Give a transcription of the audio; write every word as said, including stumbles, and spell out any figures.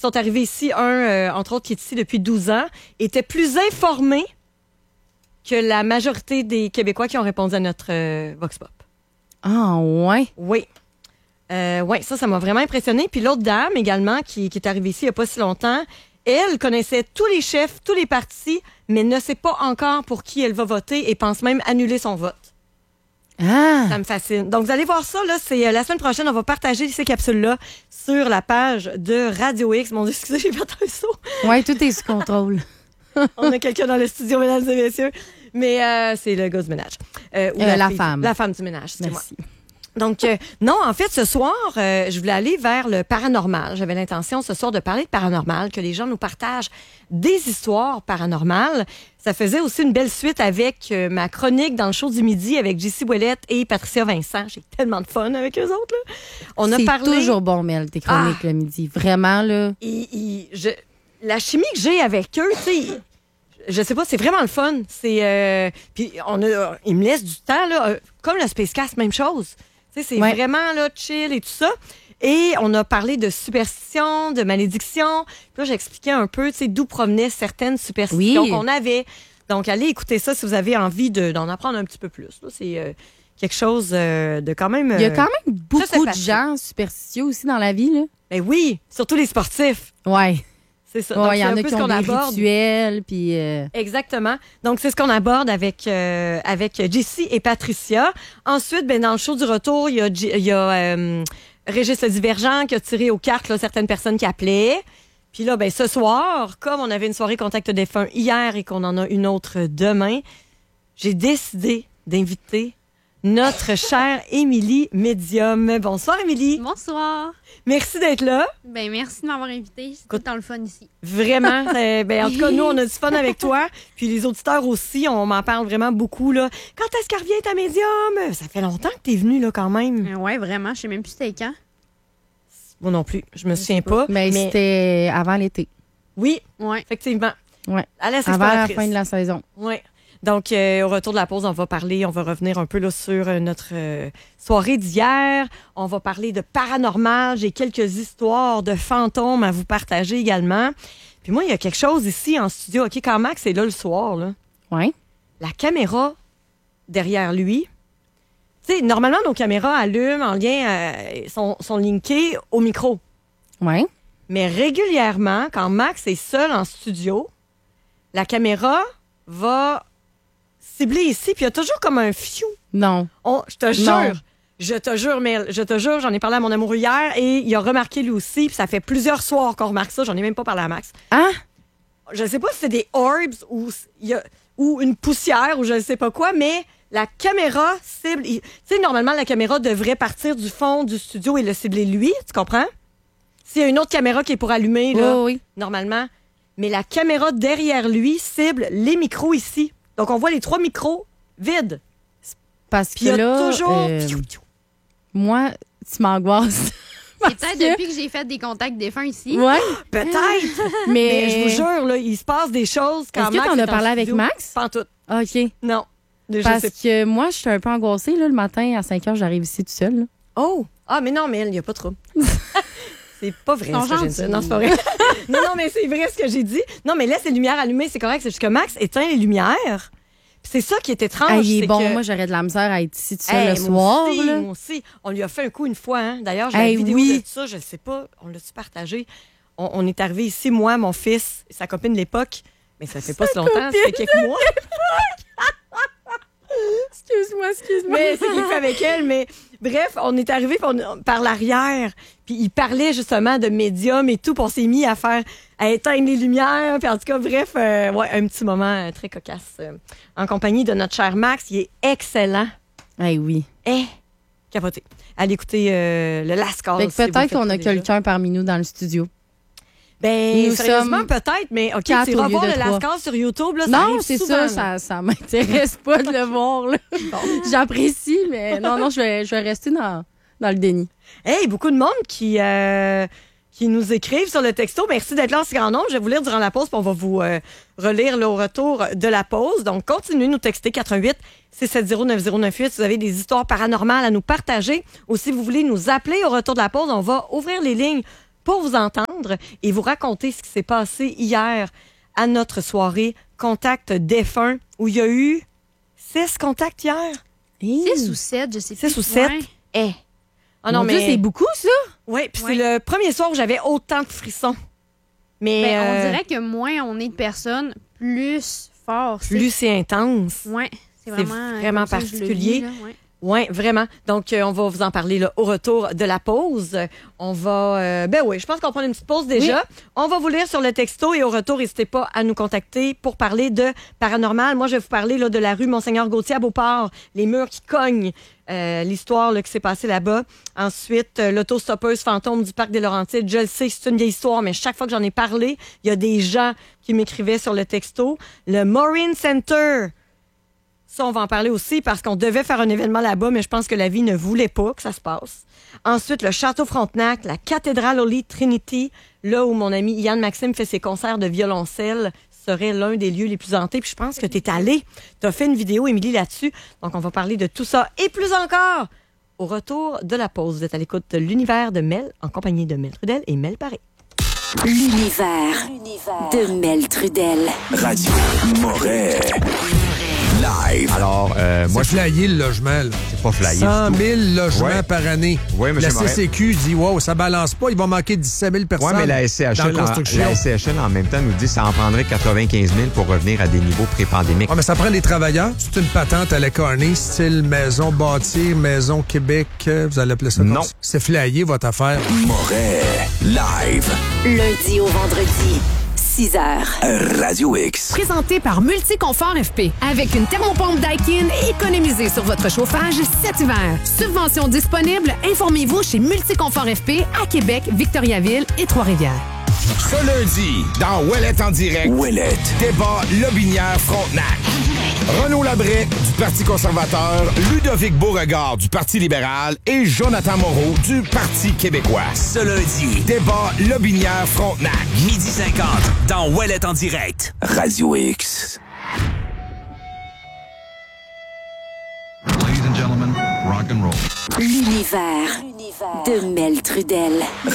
sont arrivés ici, un, euh, entre autres, qui est ici depuis douze ans, était plus informé que la majorité des Québécois qui ont répondu à notre euh, Vox Pop. Ah, ouais? Oui. Euh, oui, ça, ça m'a vraiment impressionné. Puis l'autre dame également, qui, qui est arrivée ici il n'y a pas si longtemps, elle connaissait tous les chefs, tous les partis, mais ne sait pas encore pour qui elle va voter et pense même annuler son vote. Ah! Ça me fascine. Donc, vous allez voir ça, là, c'est euh, la semaine prochaine, on va partager ces capsules-là sur la page de Radio X. Mon Dieu, excusez, j'ai fait un saut. Oui, tout est sous contrôle. On a quelqu'un dans le studio, mesdames et messieurs. Mais euh, c'est le gars du ménage. Euh, ou Euh, la, la fille. femme. La femme du ménage, c'est moi. Merci. Donc, euh, non, en fait, ce soir, euh, je voulais aller vers le paranormal. J'avais l'intention ce soir de parler de paranormal, que les gens nous partagent des histoires paranormales. Ça faisait aussi une belle suite avec euh, ma chronique dans le show du midi avec Jessie Ouellette et Patricia Vincent. J'ai tellement de fun avec eux autres. Là. On a C'est parlé... toujours bon, Mel, tes chroniques Ah! le midi. Vraiment, là. Ils- ils- je- La chimie que j'ai avec eux, tu sais... ils- Je sais pas, c'est vraiment le fun. C'est euh, puis on a, ils me laissent du temps là, euh, comme le Spacecast, même chose. Tu sais, c'est Ouais. vraiment là chill et tout ça. Et on a parlé de superstition, de malédiction. Puis là, j'expliquais un peu, tu sais, d'où provenaient certaines superstitions Oui. qu'on avait. Donc, allez écouter ça si vous avez envie de, d'en apprendre un petit peu plus. Là, c'est euh, quelque chose euh, de quand même. Il y a euh, quand même beaucoup de sympathique. gens superstitieux aussi dans la vie, là. Ben oui, surtout les sportifs. Ouais. C'est ça. Donc, Ouais, il y c'est en un a peu qui ce ont qu'on des aborde. rituels, puis... euh, Exactement. Donc, c'est ce qu'on aborde avec, euh, avec Jessie et Patricia. Ensuite, ben, dans le show du retour, il y a, J- il y a euh, Régis le Divergent qui a tiré aux cartes là, certaines personnes qui appelaient. Puis là, ben, ce soir, comme on avait une soirée Contact défunt hier et qu'on en a une autre demain, j'ai décidé d'inviter notre chère Émilie Médium. Bonsoir, Émilie. Bonsoir. Merci d'être là. Ben merci de m'avoir invité. C'est tout le temps le fun ici. Vraiment. euh, ben, en tout cas, nous, on a du fun avec toi. Puis les auditeurs aussi, on m'en parle vraiment beaucoup. Là. Quand est-ce qu'elle revient ta médium? Ça fait longtemps que t'es venue là, quand même. Euh, ouais, vraiment. Je sais même plus c'était quand. Moi non plus. Je me souviens pas. Mais, mais c'était avant l'été. oui, Ouais. effectivement. Ouais. Alice Avant la Exploratrice. fin de la saison. Ouais. Donc, euh, au retour de la pause, on va parler, on va revenir un peu là, sur euh, notre euh, soirée d'hier. On va parler de paranormal. J'ai quelques histoires de fantômes à vous partager également. Puis moi, il y a quelque chose ici en studio. OK, quand Max est là le soir, là, Ouais. la caméra derrière lui. Tu sais, normalement, nos caméras allument en lien, euh, sont, sont linkées au micro. Ouais. Mais régulièrement, quand Max est seul en studio, la caméra va cibler ici, puis il y a toujours comme un fiou. Non. On, je te Non. jure, je te jure, Mel, je te jure, j'en ai parlé à mon amoureux hier et il a remarqué lui aussi, puis ça fait plusieurs soirs qu'on remarque ça, j'en ai même pas parlé à Max. Hein? Je sais pas si c'est des orbs ou, il y a, ou une poussière ou je ne sais pas quoi, mais la caméra cible. Tu sais, normalement, la caméra devrait partir du fond du studio et le cibler lui, tu comprends? S'il y a une autre caméra qui est pour allumer, là, Oui, oui. normalement. Mais la caméra derrière lui cible les micros ici. Donc, on voit les trois micros vides. Parce Puis il que y a là, toujours... euh, Piou, piou. moi, tu m'angoisses. C'est peut-être depuis que j'ai fait des contacts défunts ici. Ouais. Peut-être. Mais, Mais je vous jure, là, il se passe des choses quand Est-ce que Max t'en est as en parlé avec studio. Max? Pas en tout. OK. Non. Je Parce sais que moi, je suis un peu angoissée. Là, le matin, à cinq heures, j'arrive ici toute seule. là. Oh! Ah, mais non, mais elle, il n'y a pas trop. C'est pas vrai Ils sont ce que j'ai dit. gentils. Non, c'est pas vrai. non, non, mais c'est vrai ce que j'ai dit. Non, mais laisse les lumières allumées, c'est correct. C'est juste que Max éteint les lumières. Puis c'est ça qui est étrange. Ah, il est c'est bon. que... Moi, j'aurais de la misère à être ici toute seule Hey, le moi soir. aussi, là. moi aussi. On lui a fait un coup une fois. Hein. D'ailleurs, j'ai Hey, la vidéo oui. de ça. Je sais pas. On l'a-tu partagé? On, on est arrivé ici, moi, mon fils, et sa copine de l'époque. Mais ça fait pas si longtemps. Ça fait quelques mois. Excuse-moi, excuse-moi. Mais c'est qu'il fait avec elle. Mais bref, on est arrivé par l'arrière. Puis il parlait justement de médium et tout. Puis on s'est mis à faire, à éteindre les lumières. Puis en tout cas, bref, euh, ouais, un petit moment euh, très cocasse. euh, en compagnie de notre cher Max. Il est excellent. Eh oui. Eh, capoté. Allez écouter euh, le Lascar. Fait que si vous le peut-être faites qu'on pas a déjà. quelqu'un parmi nous dans le studio. Ben, Nous sérieusement, sommes peut-être, mais OK, quatre tu au vas lieu voir de le trois. Lascar sur YouTube, là, ça Non, arrive c'est souvent, ça, là. ça, ça m'intéresse pas de le voir. là. J'apprécie, mais non, non, je vais, je vais rester dans, dans le déni. Hey, beaucoup de monde qui, euh, qui nous écrivent sur le texto. Merci d'être là en si grand nombre. Je vais vous lire durant la pause, puis on va vous euh, relire là, au retour de la pause. Donc, continuez de nous texter quatre un huit six sept zéro neuf zéro neuf huit si vous avez des histoires paranormales à nous partager ou si vous voulez nous appeler au retour de la pause. On va ouvrir les lignes pour vous entendre. reprendre et vous raconter ce qui s'est passé hier à notre soirée Contact défunt, où il y a eu six contacts hier. Six ou sept, je sais plus. Six ou sept. Ouais. Eh. Ah non, Mon Dieu, mais... c'est beaucoup, ça? Oui, puis Ouais. c'est le premier soir où j'avais autant de frissons. Mais Ben, euh, on dirait que moins on est de personnes, plus fort. c'est. plus c'est intense. Ouais, c'est C'est vraiment, vraiment comme ça que je le particulier. vis, là, ouais. Oui, vraiment. Donc, euh, on va vous en parler là, au retour de la pause. On va... euh, ben oui, je pense qu'on prend une petite pause déjà. Oui. On va vous lire sur le texto et au retour, n'hésitez pas à nous contacter pour parler de paranormal. Moi, je vais vous parler là, de la rue Monseigneur-Gauthier à Beauport, les murs qui cognent, euh, l'histoire là, qui s'est passée là-bas. Ensuite, euh, l'autostoppeuse fantôme du Parc des Laurentides. Je le sais, c'est une vieille histoire, mais chaque fois que j'en ai parlé, il y a des gens qui m'écrivaient sur le texto. Le Maureen Center... Ça, on va en parler aussi parce qu'on devait faire un événement là-bas, mais je pense que la vie ne voulait pas que ça se passe. Ensuite, le Château Frontenac, la cathédrale Holy Trinity, là où mon ami Yann Maxime fait ses concerts de violoncelle, serait l'un des lieux les plus hantés. Puis je pense que tu es allé. Tu as fait une vidéo, Émilie, là-dessus. Donc, on va parler de tout ça et plus encore au retour de la pause. Vous êtes à l'écoute de l'univers de Mel en compagnie de Mel Trudel et Mel Paré. L'univers de Mel Trudel. Radio Moret. Live. Alors, euh, moi, C'est flyé le logement, là. c'est pas flyé. cent du tout. mille logements Ouais. par année. Oui, M. La Moret. C C Q dit, wow, ça balance pas, il va manquer dix-sept mille personnes. Oui, mais la S C H L, dans la en, construction. la S C H L, en même temps, nous dit que ça en prendrait quatre-vingt-quinze mille pour revenir à des niveaux pré-pandémiques. Ouais, mais ça prend les travailleurs. C'est une patente à la Carney, style maison bâtie, maison Québec. euh, Vous allez appeler ça comme Non. ça. C'est flyé, votre affaire. Moret. Live. Lundi au vendredi, six heures. Radio X. Présenté par Multiconfort F P. Avec une thermopompe Daikin, économisez sur votre chauffage cet hiver. Subvention disponible, informez-vous chez Multiconfort F P à Québec, Victoriaville et Trois-Rivières. Ce lundi, dans Ouellette en direct, Ouellette. débat Lobinière-Frontenac. Renaud Labrec du Parti conservateur, Ludovic Beauregard du Parti libéral et Jonathan Moreau du Parti québécois. Ce lundi, Débat Lobinière-Frontenac. midi cinquante, dans Ouellette en direct. Radio X. L'univers de Mel Trudel.